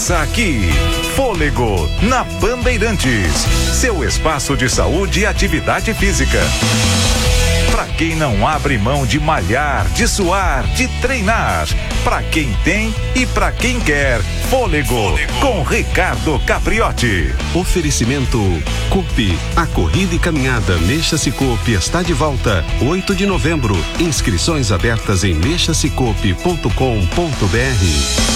Começa aqui, Fôlego, na Bandeirantes, seu espaço de saúde e atividade física. Para quem não abre mão de malhar, de suar, de treinar. Para quem tem e para quem quer. Fôlego, com Ricardo Capriotti. Oferecimento Coop. A corrida e caminhada Mexa-se Coop está de volta. 8 de novembro. Inscrições abertas em mexasecoop.com.br.